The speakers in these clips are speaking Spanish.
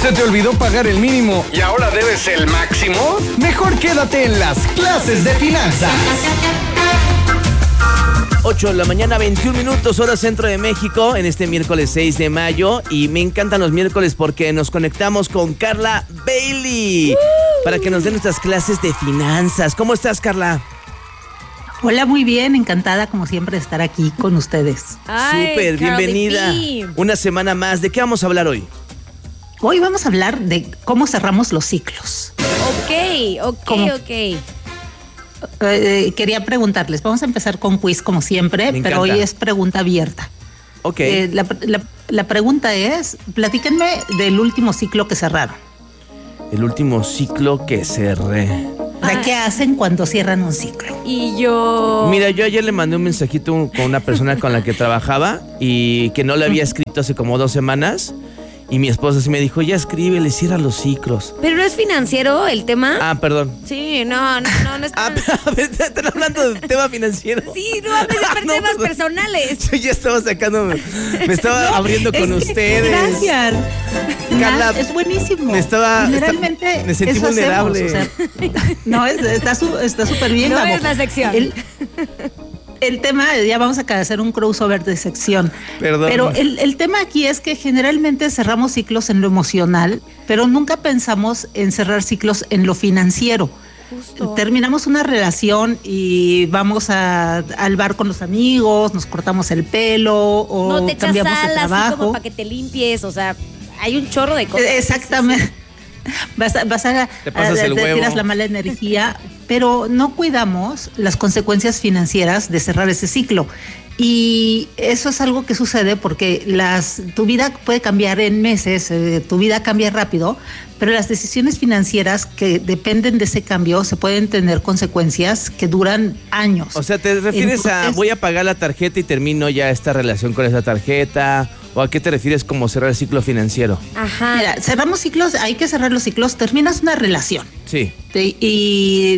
¿Se te olvidó pagar el mínimo y ahora debes el máximo? Mejor quédate en las clases de finanzas. 8 de la mañana, 21 minutos, hora centro de México, en este miércoles 6 de mayo. Y me encantan los miércoles porque nos conectamos con Carla Bailey para que nos dé nuestras clases de finanzas. ¿Cómo estás, Carla? Hola, muy bien, encantada como siempre de estar aquí con ustedes. Súper, bienvenida. Una semana más. ¿De qué vamos a hablar hoy? Hoy vamos a hablar de cómo cerramos los ciclos. Ok. Quería preguntarles, vamos a empezar con quiz como siempre, pero hoy es pregunta abierta. Ok. La pregunta es, platíquenme del último ciclo que cerraron. El último ciclo que cerré. O sea, ¿qué hacen cuando cierran un ciclo? Y yo... Mira, yo ayer le mandé un mensajito con una persona con la que trabajaba y que no le había escrito hace como 2 semanas. Y mi esposa sí me dijo, ya escríbele, cierra los ciclos. ¿Pero no es financiero el tema? Ah, perdón. Sí, no es... ¿Están hablando de tema financiero? Sí, no hables de temas personales. Yo ya estaba sacando, me estaba abriendo con ustedes. Gracias. Carla, es buenísimo. Generalmente me sentí vulnerable. Hacemos, no, está súper bien. No Gabo. es la sección. El tema, ya vamos a hacer un crossover de sección. Perdón. Pero el tema aquí es que generalmente cerramos ciclos en lo emocional, pero nunca pensamos en cerrar ciclos en lo financiero. Justo. Terminamos una relación y vamos al bar con los amigos, nos cortamos el pelo o no te cambiamos echas de sal, trabajo. así como para que te limpies, o sea, hay un chorro de cosas. Exactamente. Sí. Vas a tiras la mala energía, pero no cuidamos las consecuencias financieras de cerrar ese ciclo. Y eso es algo que sucede porque tu vida puede cambiar en meses, tu vida cambia rápido, pero las decisiones financieras que dependen de ese cambio se pueden tener consecuencias que duran años. O sea, ¿te refieres a voy a pagar la tarjeta y termino ya esta relación con esa tarjeta? ¿O a qué te refieres como cerrar el ciclo financiero? Ajá. Mira, cerramos ciclos, hay que cerrar los ciclos, terminas una relación. Sí. Y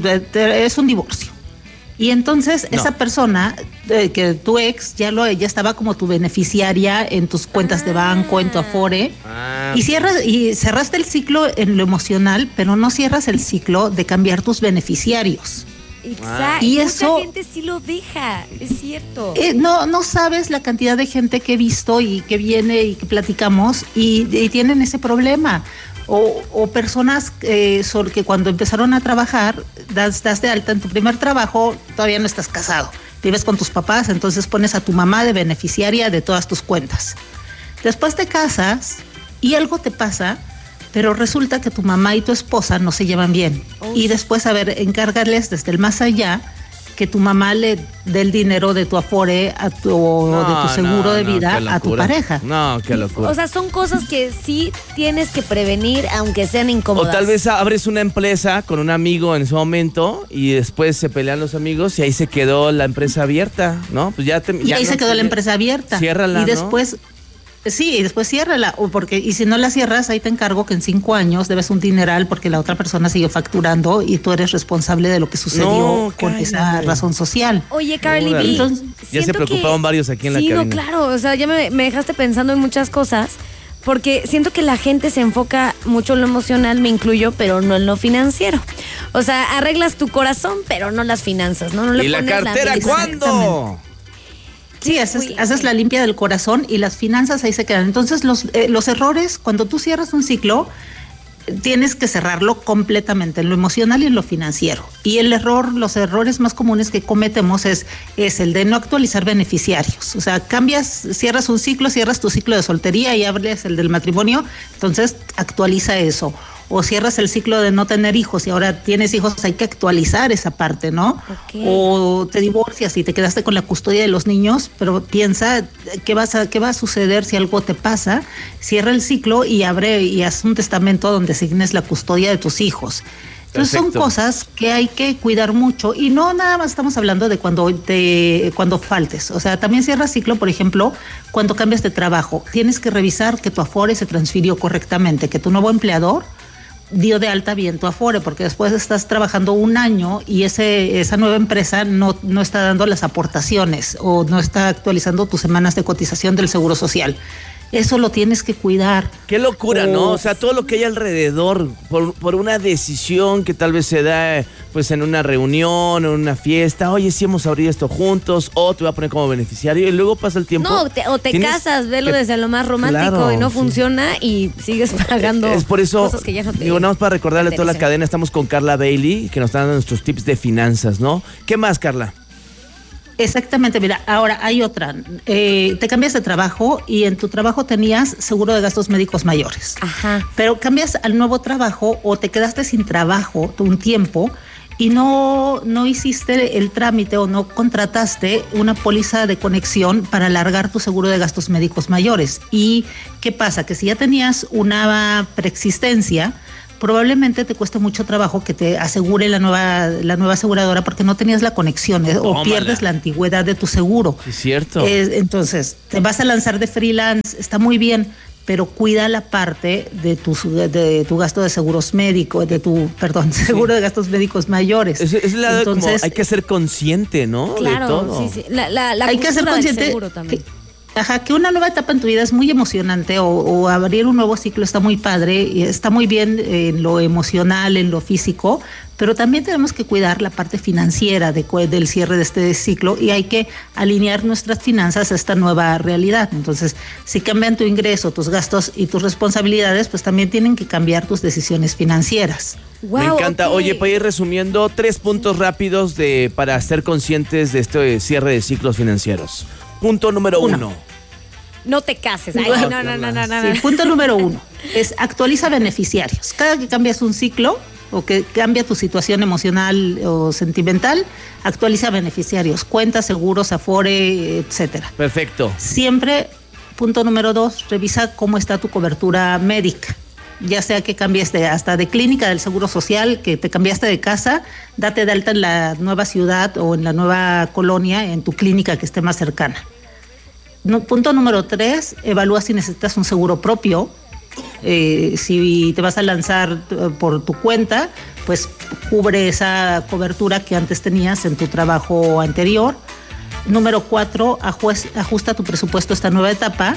es un divorcio. Y entonces esa persona, que tu ex, ya estaba como tu beneficiaria en tus cuentas de banco, en tu Afore. Y cerraste el ciclo en lo emocional, pero no cierras el ciclo de cambiar tus beneficiarios. Exacto. Y mucha gente sí lo deja, es cierto. No sabes la cantidad de gente que he visto y que viene y que platicamos y tienen ese problema. O personas que cuando empezaron a trabajar, das de alta en tu primer trabajo, todavía no estás casado. Vives con tus papás, entonces pones a tu mamá de beneficiaria de todas tus cuentas. Después te casas y algo te pasa, pero resulta que tu mamá y tu esposa no se llevan bien. Y después, encárgales desde el más allá que tu mamá le dé el dinero de tu Afore de tu seguro de vida a tu pareja. No, qué locura. O sea, son cosas que sí tienes que prevenir, aunque sean incómodas. O tal vez abres una empresa con un amigo en ese momento y después se pelean los amigos y ahí se quedó la empresa abierta, ¿no? Pues se quedó la empresa abierta. Ciérrala, y después... ¿no? Sí, y después ciérrala, y si no la cierras, ahí te encargo que en 5 años debes un dineral porque la otra persona siguió facturando y tú eres responsable de lo que sucedió con esa razón social. Oye, Carly B, ya se preocuparon varios aquí en la cabina. Sí, no, claro, o sea, ya me dejaste pensando en muchas cosas, porque siento que la gente se enfoca mucho en lo emocional, me incluyo, pero no en lo financiero. O sea, arreglas tu corazón, pero no las finanzas, ¿no? ¿Y la cartera cuándo? Sí, haces la limpia del corazón y las finanzas ahí se quedan. Entonces, los errores, cuando tú cierras un ciclo, tienes que cerrarlo completamente en lo emocional y en lo financiero. Y los errores más comunes que cometemos es el de no actualizar beneficiarios. O sea, cierras un ciclo, cierras tu ciclo de soltería y abres el del matrimonio, entonces actualiza eso. O cierras el ciclo de no tener hijos y ahora tienes hijos, hay que actualizar esa parte, ¿no? Okay. O te divorcias y te quedaste con la custodia de los niños, pero piensa qué va a suceder si algo te pasa. Cierra el ciclo y haz un testamento donde asignes la custodia de tus hijos. Entonces Perfecto. Son cosas que hay que cuidar mucho y no nada más estamos hablando de cuando faltes. O sea, también cierra ciclo, por ejemplo, cuando cambias de trabajo. Tienes que revisar que tu Afore se transfirió correctamente, que tu nuevo empleador dio de alta bien tu Afore, porque después estás trabajando 1 año y esa nueva empresa no está dando las aportaciones o no está actualizando tus semanas de cotización del Seguro Social. Eso lo tienes que cuidar. Qué locura, ¿no? O sea, todo lo que hay alrededor, por una decisión que tal vez se da pues en una reunión, en una fiesta. Oye, sí hemos abierto esto juntos, o te voy a poner como beneficiario, y luego pasa el tiempo. No, o te casas, velo desde lo más romántico, claro, y no funciona, y sigues pagando es por eso, cosas que ya no te... Digo, nada más para recordarle a toda la cadena, estamos con Carla Bailey, que nos está dando nuestros tips de finanzas, ¿no? ¿Qué más, Carla? Exactamente, mira, ahora hay otra. Te cambias de trabajo y en tu trabajo tenías seguro de gastos médicos mayores. Ajá. Pero cambias al nuevo trabajo o te quedaste sin trabajo un tiempo y no hiciste el trámite o no contrataste una póliza de conexión para alargar tu seguro de gastos médicos mayores. ¿Y qué pasa? Que si ya tenías una preexistencia, probablemente te cueste mucho trabajo que te asegure la nueva aseguradora porque no tenías la conexión o pierdes la antigüedad de tu seguro. Es cierto. Entonces, te vas a lanzar de freelance, está muy bien, pero cuida la parte de tu gasto de seguros médicos, seguro de gastos médicos mayores. Es la entonces, como hay que ser consciente, ¿no? Claro, de todo. Sí. La hay que ser consciente. Que una nueva etapa en tu vida es muy emocionante o abrir un nuevo ciclo está muy padre y está muy bien en lo emocional, en lo físico, pero también tenemos que cuidar la parte financiera del cierre de este ciclo y hay que alinear nuestras finanzas a esta nueva realidad. Entonces, si cambian tu ingreso, tus gastos y tus responsabilidades, pues también tienen que cambiar tus decisiones financieras. Wow, me encanta. Okay. Oye, para ir resumiendo, 3 puntos rápidos para ser conscientes de este cierre de ciclos financieros. Punto número 1. No te cases. Ay, no. Sí, punto número 1 es actualiza beneficiarios. Cada que cambias un ciclo o que cambia tu situación emocional o sentimental, actualiza beneficiarios, cuentas, seguros, Afore, etcétera. Perfecto. Siempre, punto número 2, revisa cómo está tu cobertura médica. Ya sea que cambiaste hasta de clínica del Seguro Social, que te cambiaste de casa, date de alta en la nueva ciudad o en la nueva colonia, en tu clínica que esté más cercana. Punto número 3, evalúa si necesitas un seguro propio. Si te vas a lanzar por tu cuenta, pues cubre esa cobertura que antes tenías en tu trabajo anterior. Número 4, ajusta tu presupuesto a esta nueva etapa.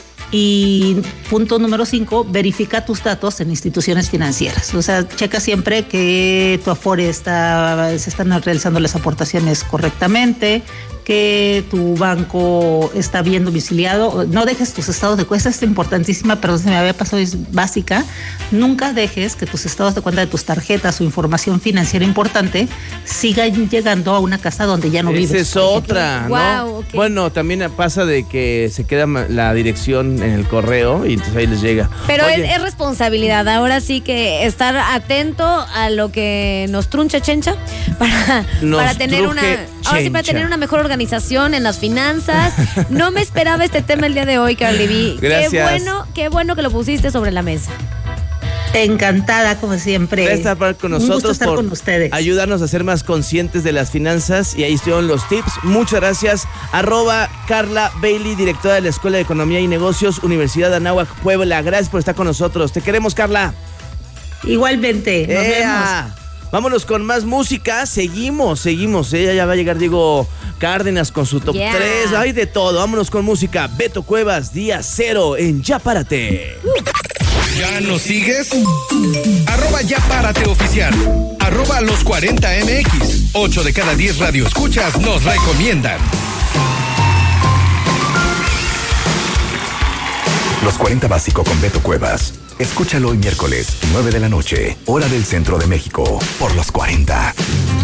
Y punto número 5, verifica tus datos en instituciones financieras. O sea, checa siempre que tu Afore se están realizando las aportaciones correctamente, que tu banco está bien domiciliado. No dejes tus estados de cuenta, es importantísima, pero se me había pasado, es básica. Nunca dejes que tus estados de cuenta de tus tarjetas o información financiera importante sigan llegando a una casa donde ya no vives. Esa es otra, ¿no? Wow, okay. Bueno, también pasa de que se queda la dirección en el correo y entonces ahí les llega. Pero es responsabilidad, ahora sí que estar atento a lo que nos truncha Chencha para tener una mejor organización en las finanzas. No me esperaba este tema el día de hoy, Carly B. Gracias. Qué bueno que lo pusiste sobre la mesa. Encantada, como siempre. Gracias por estar con nosotros. Un gusto estar con ustedes. Ayudarnos a ser más conscientes de las finanzas. Y ahí estuvieron los tips. Muchas gracias. @Carla Bailey, directora de la Escuela de Economía y Negocios, Universidad de Anáhuac, Puebla. Gracias por estar con nosotros. Te queremos, Carla. Igualmente. Nos vemos. Vámonos con más música. Seguimos. Ya va a llegar Diego Cárdenas con su top 3. Hay de todo. Vámonos con música. Beto Cuevas, Día Cero en Ya Párate. ¿Ya nos sigues? @Ya Párate Oficial. @los 40MX. 8 de cada 10 radioescuchas nos recomiendan. Los 40 Básico con Beto Cuevas. Escúchalo hoy miércoles, 9 de la noche, hora del Centro de México, por Los 40.